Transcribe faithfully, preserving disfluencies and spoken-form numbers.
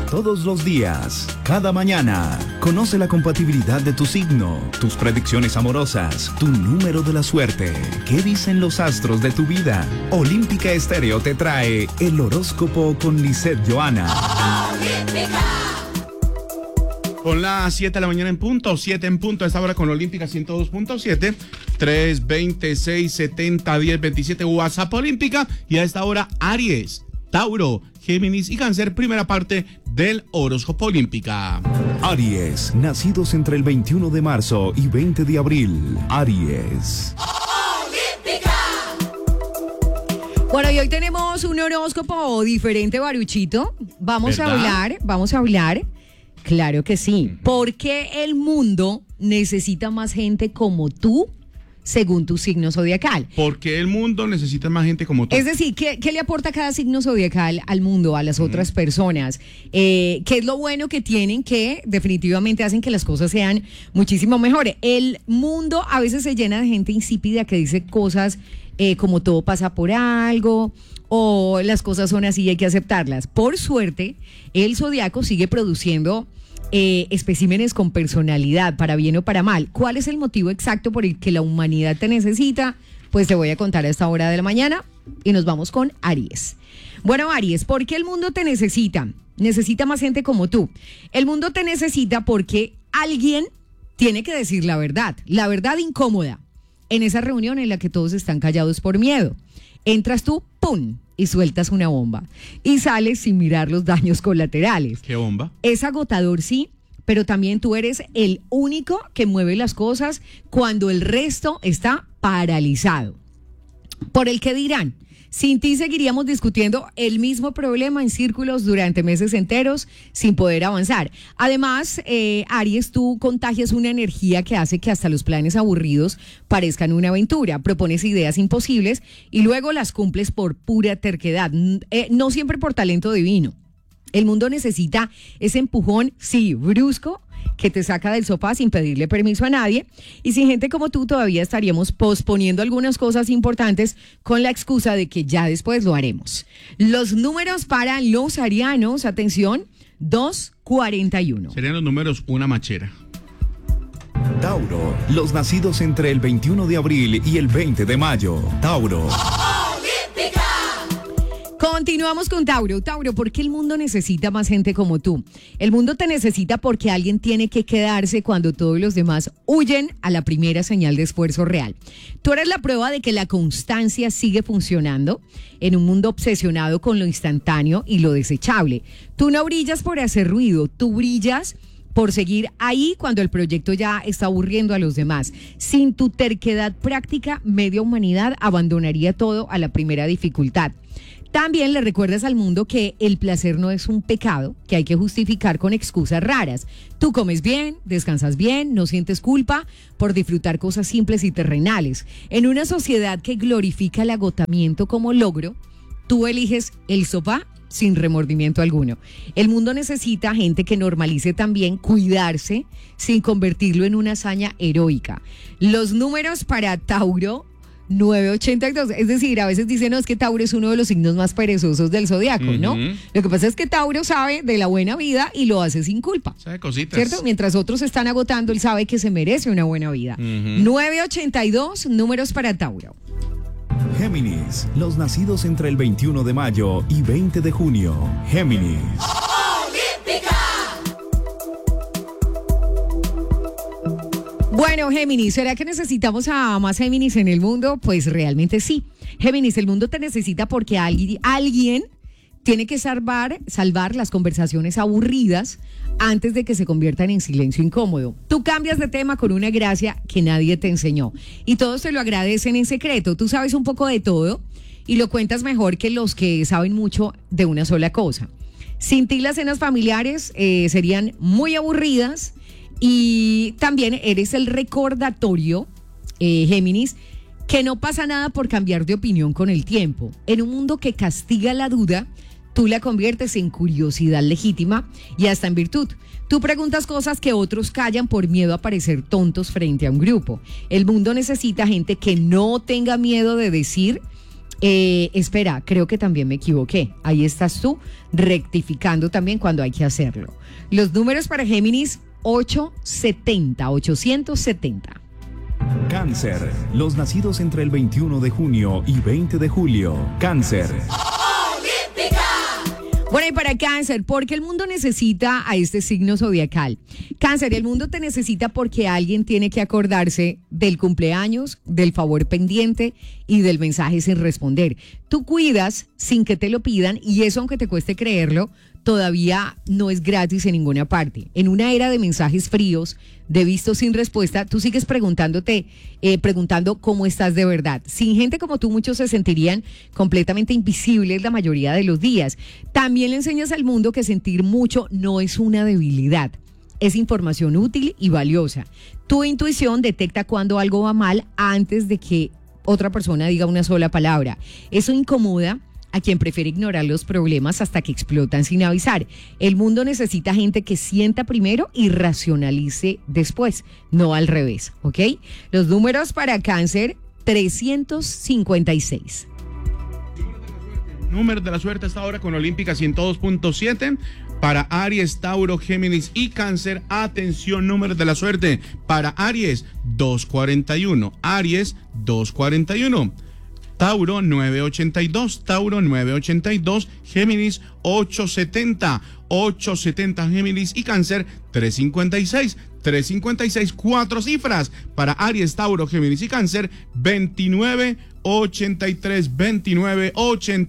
todos los días, cada mañana. Conoce la compatibilidad de tu signo, tus predicciones amorosas, tu número de la suerte. ¿Qué dicen los astros de tu vida? Olímpica Estéreo te trae el horóscopo con Lisette Johanna. Olímpica. Con las siete de la mañana en punto, siete en punto a esta hora con Olímpica ciento dos punto siete, tres veintiséis setenta diez veintisiete WhatsApp Olímpica, y a esta hora Aries, Tauro, Géminis y Cáncer, primera parte del horóscopo Olímpica. Aries, nacidos entre el veintiuno de marzo y veinte de abril. Aries. Olímpica. Bueno, y hoy tenemos un horóscopo diferente, Baruchito. Vamos ¿verdad? a hablar, vamos a hablar, claro que sí. ¿Por qué el mundo necesita más gente como tú, según tu signo zodiacal? Porque el mundo necesita más gente como tú. Es decir, ¿qué, qué le aporta cada signo zodiacal al mundo, a las uh-huh. otras personas? Eh, ¿Qué es lo bueno que tienen que definitivamente hacen que las cosas sean muchísimo mejores? El mundo a veces se llena de gente insípida que dice cosas eh, como todo pasa por algo, o las cosas son así y hay que aceptarlas. Por suerte, el zodiaco sigue produciendo Eh, especímenes con personalidad, para bien o para mal. ¿Cuál es el motivo exacto por el que la humanidad te necesita? Pues te voy a contar a esta hora de la mañana y nos vamos con Aries. Bueno, Aries, ¿por qué el mundo te necesita? Necesita más gente como tú. El mundo te necesita porque alguien tiene que decir la verdad, la verdad incómoda, en esa reunión en la que todos están callados por miedo. Entras tú, ¡pum!, y sueltas una bomba. Y sales sin mirar los daños colaterales. ¿Qué bomba? Es agotador, sí, pero también tú eres el único que mueve las cosas cuando el resto está paralizado. Por el que dirán, sin ti seguiríamos discutiendo el mismo problema en círculos durante meses enteros sin poder avanzar. Además, eh, Aries, tú contagias una energía que hace que hasta los planes aburridos parezcan una aventura. Propones ideas imposibles y luego las cumples por pura terquedad, eh, no siempre por talento divino. El mundo necesita ese empujón, sí, brusco, que te saca del sofá sin pedirle permiso a nadie. Y sin gente como tú todavía estaríamos posponiendo algunas cosas importantes con la excusa de que ya después lo haremos. Los números para los arianos, atención, dos cuarenta y uno. Serían los números una machera. Tauro, los nacidos entre el veintiuno de abril y el veinte de mayo. Tauro. Olímpica. Continuamos con Tauro. Tauro, ¿por qué el mundo necesita más gente como tú? El mundo te necesita porque alguien tiene que quedarse cuando todos los demás huyen a la primera señal de esfuerzo real. Tú eres la prueba de que la constancia sigue funcionando en un mundo obsesionado con lo instantáneo y lo desechable. Tú no brillas por hacer ruido, tú brillas por seguir ahí cuando el proyecto ya está aburriendo a los demás. Sin tu terquedad práctica, media humanidad abandonaría todo a la primera dificultad. También le recuerdas al mundo que el placer no es un pecado que hay que justificar con excusas raras. Tú comes bien, descansas bien, no sientes culpa por disfrutar cosas simples y terrenales. En una sociedad que glorifica el agotamiento como logro, tú eliges el sofá sin remordimiento alguno. El mundo necesita gente que normalice también cuidarse sin convertirlo en una hazaña heroica. Los números para Tauro, nueve ochenta y dos, es decir, a veces dicen, no, es que Tauro es uno de los signos más perezosos del zodiaco, uh-huh. ¿no? Lo que pasa es que Tauro sabe de la buena vida y lo hace sin culpa. Sabe cositas. ¿Cierto? Mientras otros están agotando, él sabe que se merece una buena vida. Uh-huh. nueve ochenta y dos, números para Tauro. Géminis, los nacidos entre el veintiuno de mayo y veinte de junio. Géminis. Olímpica. Bueno, Géminis, ¿será que necesitamos a más Géminis en el mundo? Pues realmente sí. Géminis, el mundo te necesita porque alguien, alguien tiene que salvar, salvar las conversaciones aburridas antes de que se conviertan en silencio incómodo. Tú cambias de tema con una gracia que nadie te enseñó y todos te lo agradecen en secreto. Tú sabes un poco de todo y lo cuentas mejor que los que saben mucho de una sola cosa. Sin ti las cenas familiares eh, serían muy aburridas. Y también eres el recordatorio, eh, Géminis, que no pasa nada por cambiar de opinión con el tiempo. En un mundo que castiga la duda, tú la conviertes en curiosidad legítima y hasta en virtud. Tú preguntas cosas que otros callan por miedo a parecer tontos frente a un grupo. El mundo necesita gente que no tenga miedo de decir Eh, espera, creo que también me equivoqué. Ahí estás tú, rectificando también cuando hay que hacerlo. Los números para Géminis, ochocientos setenta, ochocientos setenta. Cáncer, los nacidos entre el veintiuno de junio y veinte de julio. Cáncer. Olímpica. Bueno, y para Cáncer, porque el mundo necesita a este signo zodiacal. Cáncer, el mundo te necesita porque alguien tiene que acordarse del cumpleaños, del favor pendiente y del mensaje sin responder. Tú cuidas sin que te lo pidan y eso, aunque te cueste creerlo, todavía no es gratis en ninguna parte. En una era de mensajes fríos, de vistos sin respuesta, tú sigues preguntándote, eh, preguntando cómo estás de verdad. Sin gente como tú, muchos se sentirían completamente invisibles la mayoría de los días. También le enseñas al mundo que sentir mucho no es una debilidad. Es información útil y valiosa. Tu intuición detecta cuando algo va mal antes de que otra persona diga una sola palabra. Eso incomoda a quien prefiere ignorar los problemas hasta que explotan sin avisar. El mundo necesita gente que sienta primero y racionalice después, no al revés, ¿ok? Los números para Cáncer, trescientos cincuenta y seis. Número de la suerte hasta ahora con Olímpica ciento dos punto siete. Para Aries, Tauro, Géminis y Cáncer, atención, números de la suerte. Para Aries, doscientos cuarenta y uno. Aries, doscientos cuarenta y uno. Tauro, novecientos ochenta y dos. Tauro, novecientos ochenta y dos. Géminis, ochocientos setenta. ochocientos setenta Géminis y Cáncer, trescientos cincuenta y seis. trescientos cincuenta y seis, cuatro cifras. Para Aries, Tauro, Géminis y Cáncer, veintinueve ochenta y tres. veintinueve ochenta y tres.